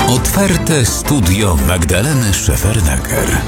Otwarte studio Magdaleny Szefernaker.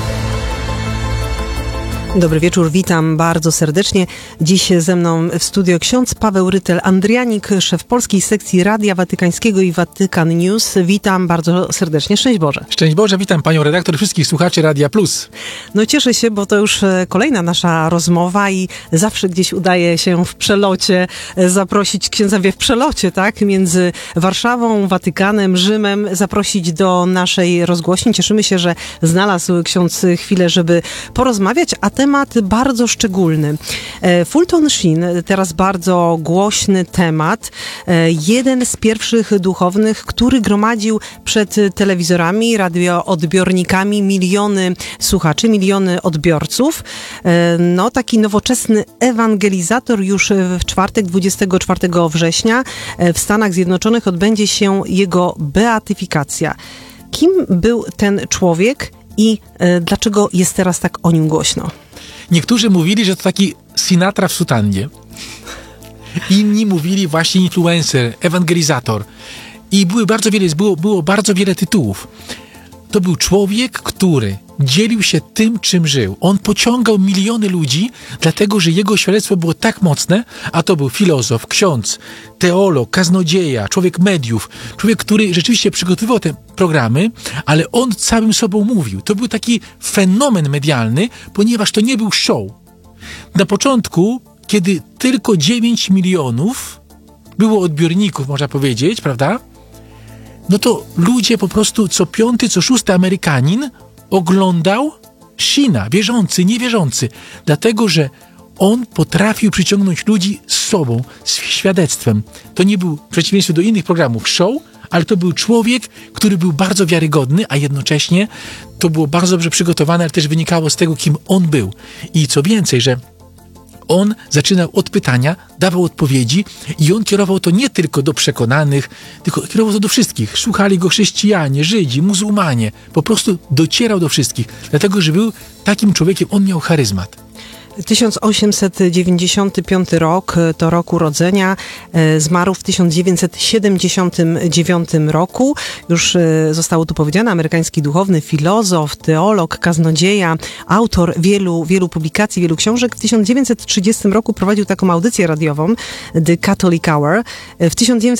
Dobry wieczór, witam bardzo serdecznie. Dziś ze mną w studio ksiądz Paweł Rytel-Andrianik, szef polskiej sekcji Radia Watykańskiego i Vatican News. Witam bardzo serdecznie. Szczęść Boże. Szczęść Boże, witam panią redaktor, wszystkich słuchaczy Radia Plus. No cieszę się, bo to już kolejna nasza rozmowa i zawsze gdzieś udaje się w przelocie zaprosić księdza w przelocie, tak? Między Warszawą, Watykanem, Rzymem, zaprosić do naszej rozgłośni. Cieszymy się, że znalazł ksiądz chwilę, żeby porozmawiać, a temat bardzo szczególny. Fulton Sheen, teraz bardzo głośny temat. Jeden z pierwszych duchownych, który gromadził przed telewizorami, radioodbiornikami miliony słuchaczy, miliony odbiorców. No, taki nowoczesny ewangelizator. Już w czwartek, 24 września w Stanach Zjednoczonych odbędzie się jego beatyfikacja. Kim był ten człowiek i dlaczego jest teraz tak o nim głośno? Niektórzy mówili, że to taki Sinatra w sutannie. Inni mówili właśnie influencer, ewangelizator. I było bardzo wiele tytułów. To był człowiek, który dzielił się tym, czym żył. On pociągał miliony ludzi, dlatego że jego świadectwo było tak mocne, a to był filozof, ksiądz, teolog, kaznodzieja, człowiek mediów, człowiek, który rzeczywiście przygotowywał te programy, ale on całym sobą mówił. To był taki fenomen medialny, ponieważ to nie był show. Na początku, kiedy tylko 9 milionów było odbiorników, można powiedzieć, prawda? No to ludzie po prostu co 5., co 6. Amerykanin oglądał Sheena, wierzący, niewierzący, dlatego że on potrafił przyciągnąć ludzi z sobą, z świadectwem. To nie był, w przeciwieństwie do innych programów, show, ale to był człowiek, który był bardzo wiarygodny, a jednocześnie to było bardzo dobrze przygotowane, ale też wynikało z tego, kim on był. I co więcej, że on zaczynał od pytania, dawał odpowiedzi i on kierował to nie tylko do przekonanych, tylko kierował to do wszystkich. Słuchali go chrześcijanie, Żydzi, muzułmanie. Po prostu docierał do wszystkich, dlatego że był takim człowiekiem, on miał charyzmat. 1895 rok to rok urodzenia. Zmarł w 1979 roku. Już zostało tu powiedziane, amerykański duchowny, filozof, teolog, kaznodzieja, autor wielu publikacji, wielu książek. W 1930 roku prowadził taką audycję radiową, The Catholic Hour. W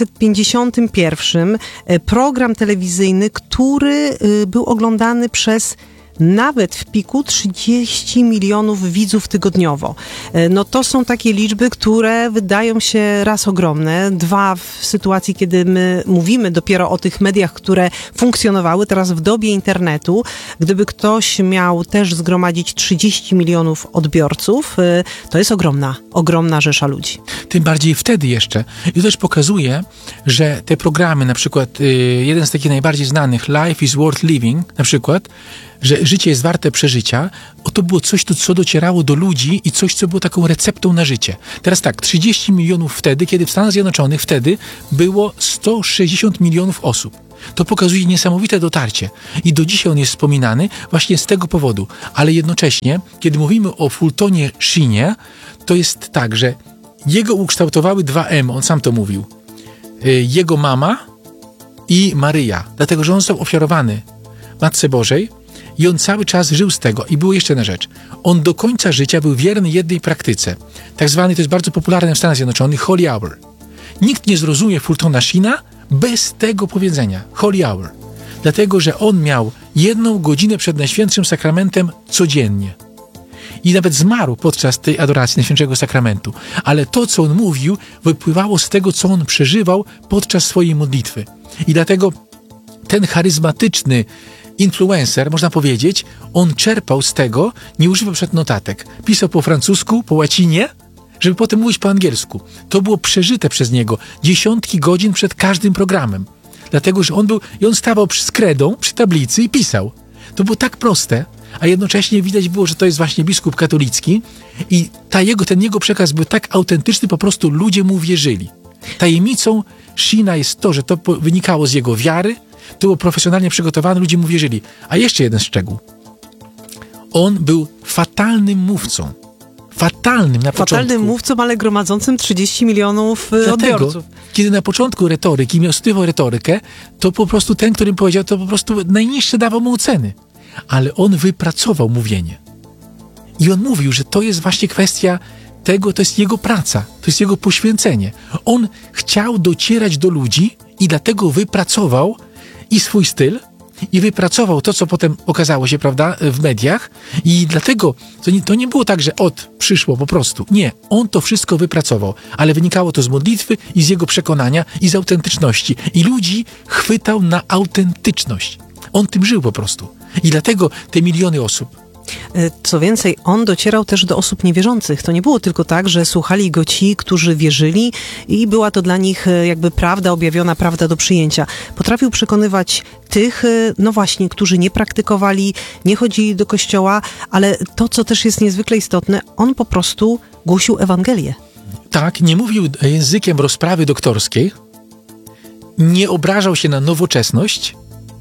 1951 program telewizyjny, który był oglądany przez nawet w piku 30 milionów widzów tygodniowo. No to są takie liczby, które wydają się raz ogromne, dwa w sytuacji, kiedy my mówimy dopiero o tych mediach, które funkcjonowały teraz w dobie internetu. Gdyby ktoś miał też zgromadzić 30 milionów odbiorców, to jest ogromna rzesza ludzi. Tym bardziej wtedy jeszcze. I to też pokazuje, że te programy, na przykład jeden z takich najbardziej znanych, Life is Worth Living, na przykład, że życie jest warte przeżycia, to było coś, co docierało do ludzi i coś, co było taką receptą na życie. Teraz tak, 30 milionów wtedy, kiedy w Stanach Zjednoczonych wtedy było 160 milionów osób. To pokazuje niesamowite dotarcie. I do dzisiaj on jest wspominany właśnie z tego powodu. Ale jednocześnie, kiedy mówimy o Fultonie Sheenie, to jest tak, że jego ukształtowały 2 M, on sam to mówił. Jego mama i Maryja. Dlatego, że on został ofiarowany Matce Bożej, i on cały czas żył z tego. I była jeszcze jedna rzecz. On do końca życia był wierny jednej praktyce. Tak zwany, to jest bardzo popularne w Stanach Zjednoczonych, Holy Hour. Nikt nie zrozumie Fultona Sheena bez tego powiedzenia. Holy Hour. Dlatego, że on miał 1 godzinę przed Najświętszym Sakramentem codziennie. I nawet zmarł podczas tej adoracji Najświętszego Sakramentu. Ale to, co on mówił, wypływało z tego, co on przeżywał podczas swojej modlitwy. I dlatego ten charyzmatyczny influencer, można powiedzieć, on czerpał z tego, nie używał przed notatek. Pisał po francusku, po łacinie, żeby potem mówić po angielsku. To było przeżyte przez niego dziesiątki godzin przed każdym programem. Dlatego, że on stawał z kredą przy tablicy i pisał. To było tak proste, a jednocześnie widać było, że to jest właśnie biskup katolicki i ten jego przekaz był tak autentyczny, po prostu ludzie mu wierzyli. Tajemnicą Sheena jest to, że to wynikało z jego wiary, to było profesjonalnie przygotowane, ludzie mu wierzyli. A jeszcze jeden szczegół. On był fatalnym mówcą. fatalnym na początku. Fatalnym mówcą, ale gromadzącym 30 milionów odbiorców. Kiedy na początku retoryki miał studiował retorykę, to po prostu ten, którym powiedział, to po prostu najniższe dawał mu oceny. Ale on wypracował mówienie. I on mówił, że to jest właśnie kwestia tego, to jest jego praca, to jest jego poświęcenie. On chciał docierać do ludzi i dlatego wypracował i swój styl, i wypracował to, co potem okazało się, prawda, w mediach. I dlatego to nie było tak, że przyszło po prostu. Nie, on to wszystko wypracował, ale wynikało to z modlitwy i z jego przekonania i z autentyczności. I ludzi chwytał na autentyczność. On tym żył po prostu. I dlatego te miliony osób. Co więcej, on docierał też do osób niewierzących. To nie było tylko tak, że słuchali go ci, którzy wierzyli i była to dla nich jakby prawda objawiona, prawda do przyjęcia. Potrafił przekonywać tych, no właśnie, którzy nie praktykowali, nie chodzili do kościoła, ale to, co też jest niezwykle istotne, on po prostu głosił Ewangelię. Tak, nie mówił językiem rozprawy doktorskiej, nie obrażał się na nowoczesność,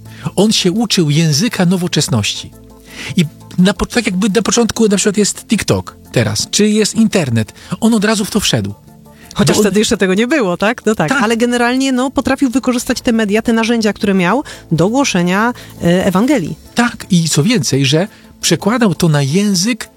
on się uczył języka nowoczesności. I tak jakby na początku na przykład jest TikTok teraz, czy jest internet, on od razu w to wszedł. Chociaż wtedy jeszcze tego nie było, tak? No tak. Ale generalnie potrafił wykorzystać te media, te narzędzia, które miał do głoszenia Ewangelii. Tak, i co więcej, że przekładał to na język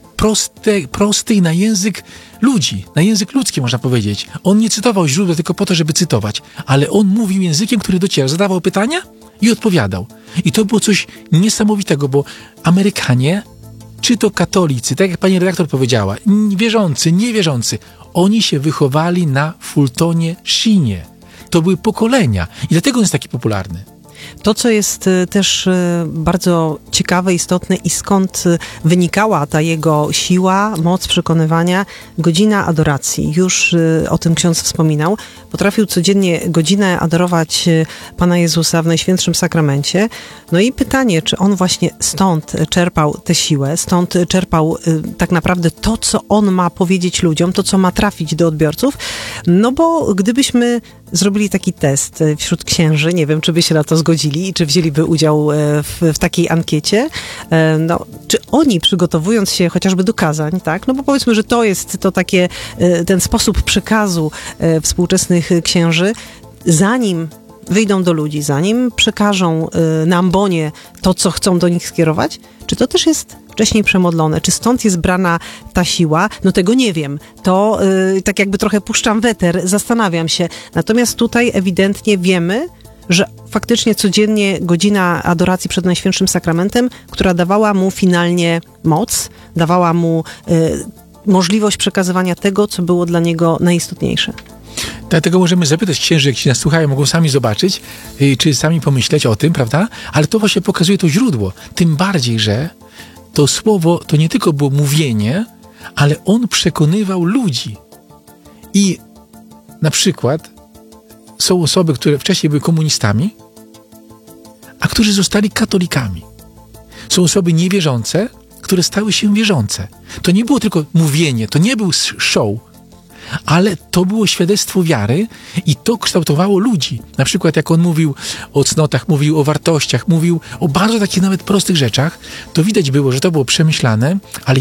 prosty i na język ludzi, na język ludzki można powiedzieć. On nie cytował źródła tylko po to, żeby cytować, ale on mówił językiem, który docierał, zadawał pytania i odpowiadał. I to było coś niesamowitego, bo Amerykanie, czy to katolicy, tak jak pani redaktor powiedziała, wierzący, niewierzący, oni się wychowali na Fultonie Sheenie. To były pokolenia i dlatego on jest taki popularny. To, co jest też bardzo ciekawe, istotne i skąd wynikała ta jego siła, moc przekonywania, godzina adoracji. Już o tym ksiądz wspominał. Potrafił codziennie godzinę adorować Pana Jezusa w Najświętszym Sakramencie. No i pytanie, czy on właśnie stąd czerpał tę siłę, stąd czerpał tak naprawdę to, co on ma powiedzieć ludziom, to, co ma trafić do odbiorców. No bo gdybyśmy zrobili taki test wśród księży, nie wiem, czy by się na to zgodzili i czy wzięliby udział w takiej ankiecie, no, czy oni przygotowując się chociażby do kazań, tak, no bo powiedzmy, że to jest to takie, ten sposób przekazu współczesnych księży, zanim wyjdą do ludzi, zanim przekażą na ambonie to, co chcą do nich skierować, czy to też jest wcześniej przemodlone? Czy stąd jest brana ta siła? No tego nie wiem. To tak jakby trochę puszczam weter, zastanawiam się. Natomiast tutaj ewidentnie wiemy, że faktycznie codziennie godzina adoracji przed Najświętszym Sakramentem, która dawała mu finalnie moc, dawała mu możliwość przekazywania tego, co było dla niego najistotniejsze. Dlatego możemy zapytać księży, jak ci nas słuchają, mogą sami zobaczyć, czy sami pomyśleć o tym, prawda? Ale to właśnie pokazuje to źródło. Tym bardziej, że to słowo to nie tylko było mówienie, ale on przekonywał ludzi. I na przykład są osoby, które wcześniej były komunistami, a którzy zostali katolikami. Są osoby niewierzące, które stały się wierzące. To nie było tylko mówienie, to nie był show, ale to było świadectwo wiary i to kształtowało ludzi. Na przykład jak on mówił o cnotach, mówił o wartościach, mówił o bardzo takich nawet prostych rzeczach, to widać było, że to było przemyślane, ale